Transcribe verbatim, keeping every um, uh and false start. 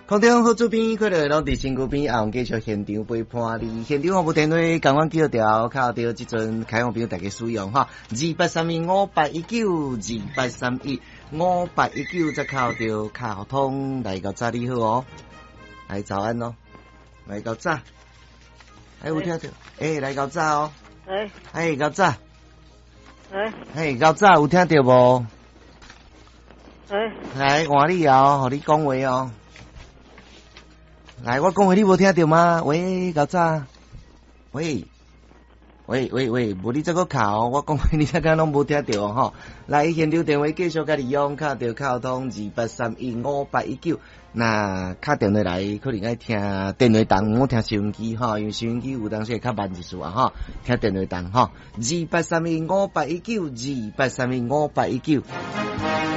空中好主编，可能拢伫身躯边，啊，继续现场陪伴你。现场服务电话，共阮叫调，靠到即阵开放朋友大家使用哈，二八三一五八一九，二八三一五八一九，再靠到卡通来到早你好哦，来早安哦，来到早，哎有听到？哎来到早哦， 哎哎到早， 哎哎到早有听到无？ 哎， 来换你哦，互你讲话哦。来，我讲话你无听到吗？喂，高早，喂，喂喂喂，无你这个卡哦，我讲话你才敢拢无听到哦吼。来，现场电话继续甲你用，卡到卡通二八三一五八一九。那卡电话来，可能爱听电话档，唔好听收音机吼，因为收音机有当时会较慢一丝啊吼。听电话档吼，二八三一五八一九，二八三一五八一九。